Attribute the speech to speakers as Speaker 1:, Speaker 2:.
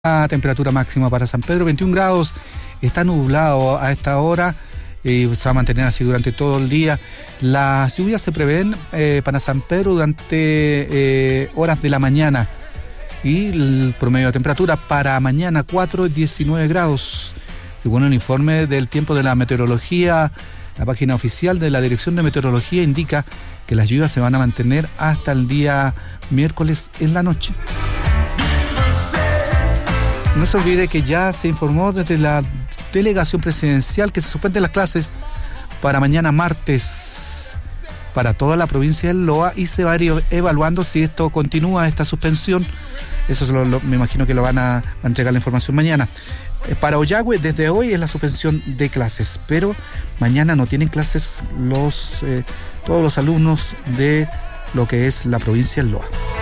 Speaker 1: La temperatura máxima para San Pedro, 21 grados, está nublado a esta hora y se va a mantener así durante todo el día. Las lluvias se prevén para San Pedro durante horas de la mañana y el promedio de temperatura para mañana 19 grados. Según el informe del tiempo de la meteorología, la página oficial de la Dirección de Meteorología indica que las lluvias se van a mantener hasta el día miércoles en la noche. No se olvide que ya se informó desde la delegación presidencial que se suspenden las clases para mañana martes para toda la provincia del Loa y se va a ir evaluando si esto continúa, esta suspensión. Eso me imagino que lo van a entregar la información mañana. Para Ollagüe, desde hoy es la suspensión de clases, pero mañana no tienen clases todos los alumnos de lo que es la provincia del Loa.